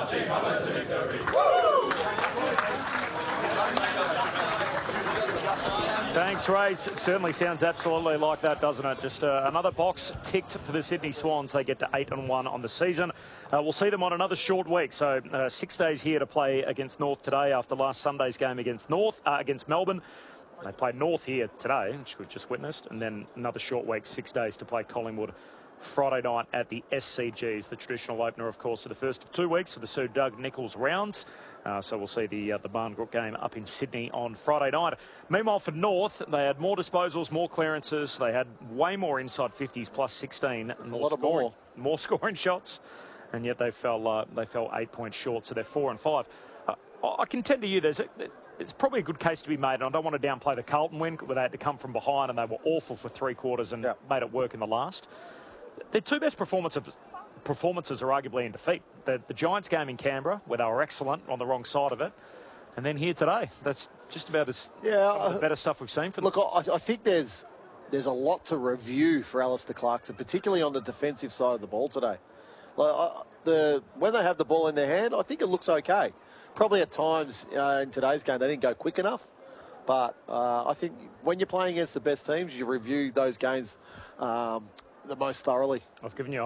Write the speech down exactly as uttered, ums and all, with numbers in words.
Thanks, Ray. It certainly sounds absolutely like that, doesn't it? Just uh, another box ticked for the Sydney Swans. They get to eight and one on the season. Uh, we'll see them on another short week. So uh, six days here to play against North today after last Sunday's game against North, uh, against Melbourne. They played North here today, which we've just witnessed, and then another short week, six days to play Collingwood Friday night at the S C Gs, the traditional opener, of course, for the first of two weeks for the Sir Doug Nicholls rounds. Uh, so we'll see the uh, the Barngroup game up in Sydney on Friday night. Meanwhile, for North, they had more disposals, more clearances. They had way more inside fifties, plus sixteen. A lot of more. More scoring shots, and yet they fell uh, they fell eight points short, so they're four and five. Uh, I contend to you, there's a, it's probably a good case to be made, and I don't want to downplay the Carlton win, where they had to come from behind and they were awful for three quarters and yeah. made it work in the last. Their two best performances, performances are arguably in defeat. The, the Giants game in Canberra, where they were excellent on the wrong side of it, and then here today. That's just about as yeah, some of the better stuff we've seen for them. Look, I, I think there's there's a lot to review for Alistair Clarkson, particularly on the defensive side of the ball today. Like I, the when they have the ball in their hand, I think it looks okay. Probably at times uh, in today's game they didn't go quick enough, but uh, I think when you're playing against the best teams, you review those games um, the most thoroughly. I've given you a